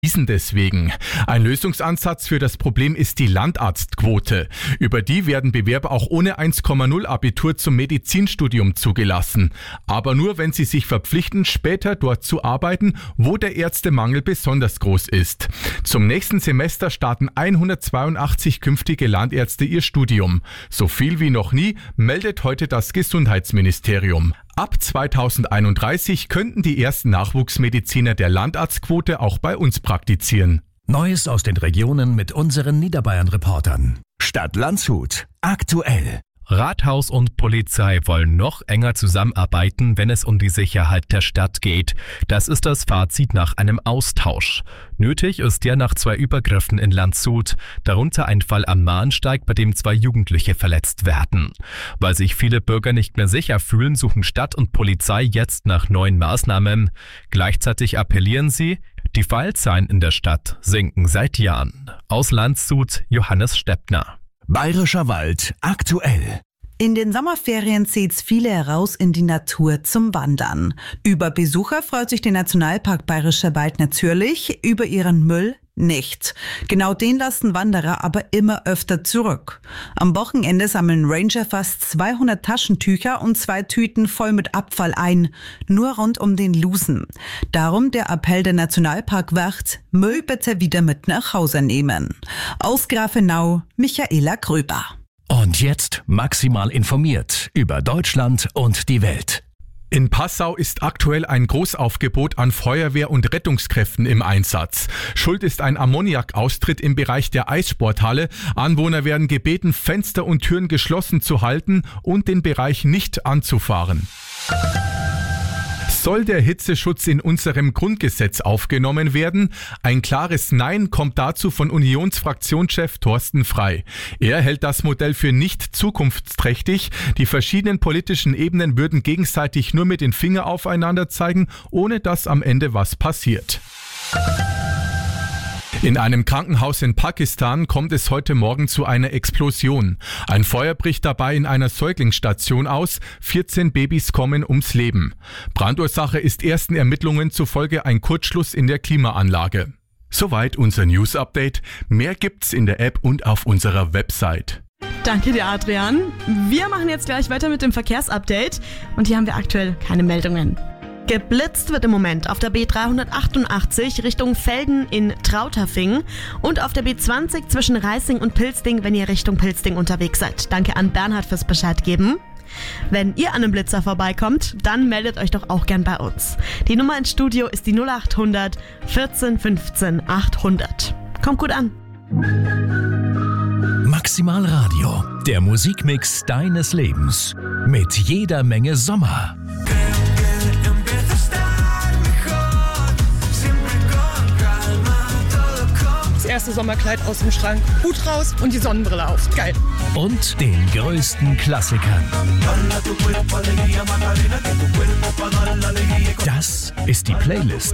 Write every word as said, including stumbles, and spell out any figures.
Diesen deswegen. Ein Lösungsansatz für das Problem ist die Landarztquote. Über die werden Bewerber auch ohne eins Komma null Abitur zum Medizinstudium zugelassen. Aber nur, wenn sie sich verpflichten, später dort zu arbeiten, wo der Ärztemangel besonders groß ist. Zum nächsten Semester starten hundertzweiundachtzig künftige Landärzte ihr Studium. So viel wie noch nie, meldet heute das Gesundheitsministerium. Ab zweitausendeinunddreißig könnten die ersten Nachwuchsmediziner der Landarztquote auch bei uns praktizieren. Neues aus den Regionen mit unseren Niederbayern-Reportern. Stadt Landshut. Aktuell. Rathaus und Polizei wollen noch enger zusammenarbeiten, wenn es um die Sicherheit der Stadt geht. Das ist das Fazit nach einem Austausch. Nötig ist der nach zwei Übergriffen in Landshut, darunter ein Fall am Mahnsteig, bei dem zwei Jugendliche verletzt werden. Weil sich viele Bürger nicht mehr sicher fühlen, suchen Stadt und Polizei jetzt nach neuen Maßnahmen. Gleichzeitig appellieren sie, die Fallzahlen in der Stadt sinken seit Jahren. Aus Landshut, Johannes Steppner. Bayerischer Wald aktuell. In den Sommerferien zieht's viele heraus in die Natur zum Wandern. Über Besucher freut sich der Nationalpark Bayerischer Wald natürlich, über ihren Müll nicht. Genau den lassen Wanderer aber immer öfter zurück. Am Wochenende sammeln Ranger fast zweihundert Taschentücher und zwei Tüten voll mit Abfall ein, nur rund um den Lusen. Darum der Appell der Nationalparkwacht, Müll bitte wieder mit nach Hause nehmen. Aus Grafenau, Michaela Gröber. Und jetzt maximal informiert über Deutschland und die Welt. In Passau ist aktuell ein Großaufgebot an Feuerwehr- und Rettungskräften im Einsatz. Schuld ist ein Ammoniakaustritt im Bereich der Eissporthalle. Anwohner werden gebeten, Fenster und Türen geschlossen zu halten und den Bereich nicht anzufahren. Soll der Hitzeschutz in unserem Grundgesetz aufgenommen werden? Ein klares Nein kommt dazu von Unionsfraktionschef Thorsten Frey. Er hält das Modell für nicht zukunftsträchtig. Die verschiedenen politischen Ebenen würden gegenseitig nur mit den Finger aufeinander zeigen, ohne dass am Ende was passiert. In einem Krankenhaus in Pakistan kommt es heute Morgen zu einer Explosion. Ein Feuer bricht dabei in einer Säuglingsstation aus. vierzehn Babys kommen ums Leben. Brandursache ist ersten Ermittlungen zufolge ein Kurzschluss in der Klimaanlage. Soweit unser News-Update. Mehr gibt's in der App und auf unserer Website. Danke dir, Adrian. Wir machen jetzt gleich weiter mit dem Verkehrsupdate. Und hier haben wir aktuell keine Meldungen. Geblitzt wird im Moment auf der B dreihundertachtundachtzig Richtung Velden in Trauterfingen und auf der B zwanzig zwischen Reising und Pilsting, wenn ihr Richtung Pilsting unterwegs seid. Danke an Bernhard fürs Bescheid geben. Wenn ihr an einem Blitzer vorbeikommt, dann meldet euch doch auch gern bei uns. Die Nummer ins Studio ist die null achthundert vierzehn fünfzehn achthundert. Kommt gut an. Maximal Radio, der Musikmix deines Lebens. Mit jeder Menge Sommer. Das erste Sommerkleid aus dem Schrank, Hut raus und die Sonnenbrille auf. Geil. Und den größten Klassikern. Das ist die Playlist